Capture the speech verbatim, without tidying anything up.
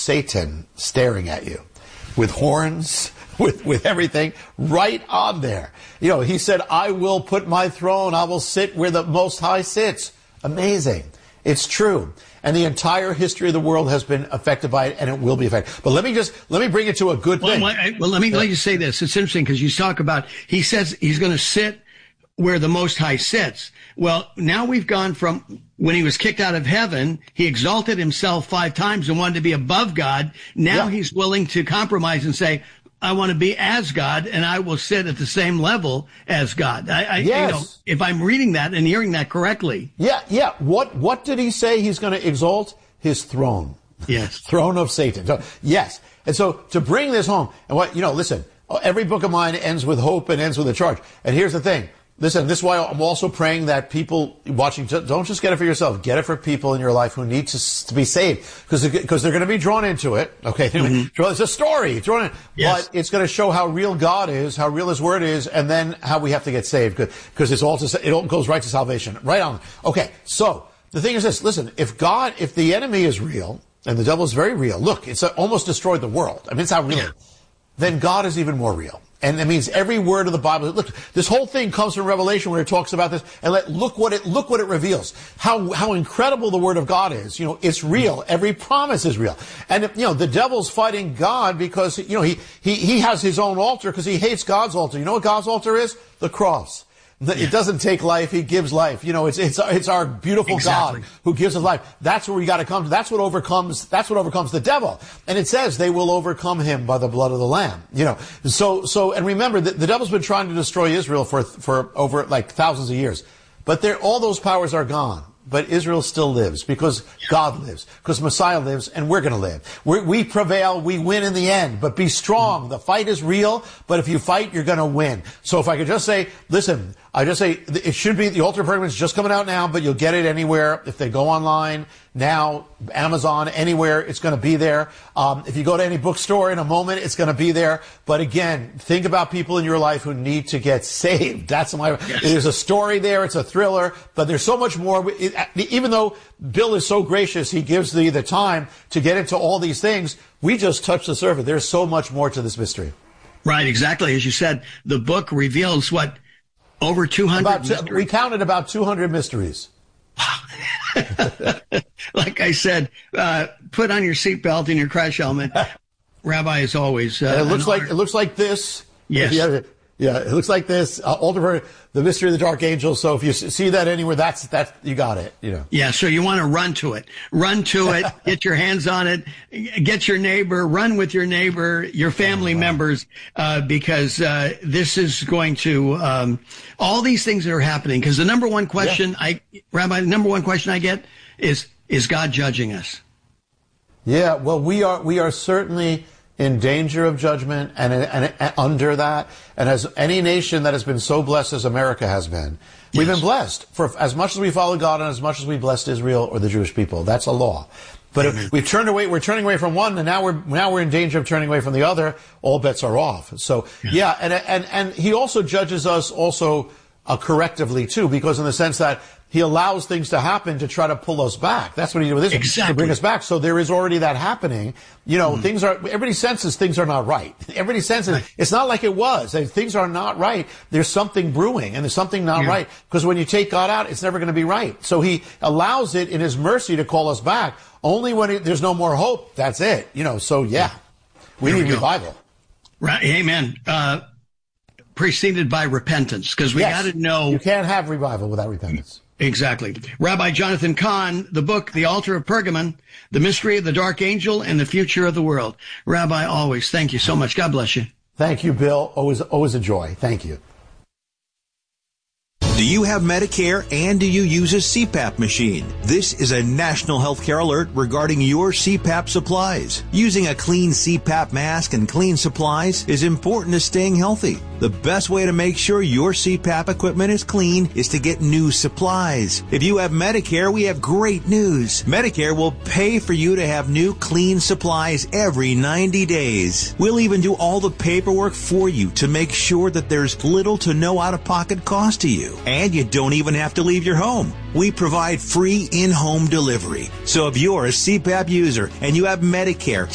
Satan staring at you with horns, with, with everything right on there. You know, he said, I will put my throne, I will sit where the Most High sits. Amazing. It's true. And the entire history of the world has been affected by it, and it will be affected. But let me just, let me bring it to a good well, thing. Well, I, well let me, let me just say this. It's interesting because you talk about, he says he's going to sit where the Most High sits. Well, now we've gone from when he was kicked out of heaven, he exalted himself five times and wanted to be above God. Now yeah. he's willing to compromise and say, I want to be as God, and I will sit at the same level as God. I, I yes. you know, if I'm reading that and hearing that correctly. Yeah, yeah. What what did he say he's going to exalt? His throne. Yes. Throne of Satan. So, yes. And so to bring this home, and what, you know, listen, every book of mine ends with hope and ends with a charge. And here's the thing. Listen, this is why I'm also praying that people watching, don't just get it for yourself, get it for people in your life who need to, to be saved, because because they're going to be drawn into it. Okay, mm-hmm. It's a story, drawn in, yes. But it's going to show how real God is, how real His Word is, and then how we have to get saved, because it's all to, it all goes right to salvation, right on. Okay, so the thing is this: listen, if God, if the enemy is real and the devil is very real, look, it's almost destroyed the world. I mean, it's how real. Yeah. Then God is even more real. And it means every word of the Bible. Look, this whole thing comes from Revelation where it talks about this. And let, look what it, look what it reveals. How, how incredible the Word of God is. You know, it's real. Every promise is real. And, you know, the devil's fighting God because, you know, he, he, he has his own altar because he hates God's altar. You know what God's altar is? The cross. The, it doesn't take life, He gives life. You know, it's, it's, it's our beautiful exactly. God who gives us life. That's where we gotta come to. That's what overcomes, that's what overcomes the devil. And it says they will overcome him by the blood of the Lamb. You know, so, so, and remember that the devil's been trying to destroy Israel for, for over like thousands of years. But they're, all those powers are gone. But Israel still lives because God lives, because Messiah lives, and we're going to live. We're, we prevail, we win in the end. But be strong. The fight is real, but if you fight, you're going to win. So if I could just say, listen, I just say it should be, the Altar of Pergamum is just coming out now, but you'll get it anywhere. If they go online now, Amazon, anywhere, it's going to be there. Um, if you go to any bookstore in a moment, it's going to be there. But again, think about people in your life who need to get saved. That's my, yes. There's a story there. It's a thriller, but there's so much more. It, even though Bill is so gracious, he gives the, the time to get into all these things. We just touched the surface. There's so much more to this mystery. Right, exactly. As you said, the book reveals what, over two hundred about, mysteries? We counted about two hundred mysteries. Like I said, uh, put on your seatbelt and your crash helmet. Rabbi, as always. Uh, it looks like, it looks like this. Yes. Yeah, yeah, it looks like this. Uh, Altar, the mystery of the dark angel. So if you see that anywhere, that's, that's, you got it, you know. Yeah. So you want to run to it, run to it, get your hands on it, get your neighbor, run with your neighbor, your family oh, wow. members, uh, because, uh, this is going to, um, all these things that are happening. Cause the number one question yeah. I, Rabbi, the number one question I get is, is God judging us? Yeah. Well, we are, we are certainly in danger of judgment and, and, and under that. And as any nation that has been so blessed as America has been, yes. we've been blessed for as much as we follow God and as much as we blessed Israel or the Jewish people. That's a law. But if we've turned away, we're turning away from one, and now we're now we're in danger of turning away from the other. All bets are off. So yeah, yeah and and and He also judges us also uh, correctively too, because in the sense that He allows things to happen to try to pull us back. That's what He did with this, exactly. to bring us back. So there is already that happening. You know, mm. things are, everybody senses things are not right. Everybody senses, right. It's not like it was. Things are not right. There's something brewing, and there's something not yeah. right. Because when you take God out, it's never going to be right. So He allows it in His mercy to call us back. Only when it, there's no more hope. That's it. You know, so yeah, we there need we revival. Right. Amen. Uh, preceded by repentance, because we yes. got to know. You can't have revival without repentance. Exactly. Rabbi Jonathan Cahn, the book, The Altar of Pergamum, The Mystery of the Dark Angel and the Future of the World. Rabbi, always, thank you so much. God bless you. Thank you, Bill. Always, always a joy. Thank you. Do you have Medicare and do you use a C PAP machine? This is a national healthcare alert regarding your C PAP supplies. Using a clean C PAP mask and clean supplies is important to staying healthy. The best way to make sure your C PAP equipment is clean is to get new supplies. If you have Medicare, we have great news. Medicare will pay for you to have new clean supplies every ninety days. We'll even do all the paperwork for you to make sure that there's little to no out-of-pocket cost to you. And you don't even have to leave your home. We provide free in-home delivery. So if you're a C PAP user and you have Medicare,